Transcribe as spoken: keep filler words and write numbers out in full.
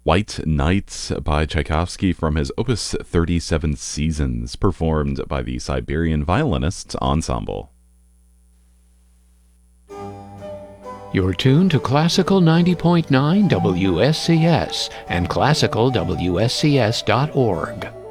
White Nights by Tchaikovsky from his Opus thirty-seven Seasons, performed by the Siberian Violinists Ensemble. You're tuned to Classical ninety point nine W S C S and classical W S C S dot org.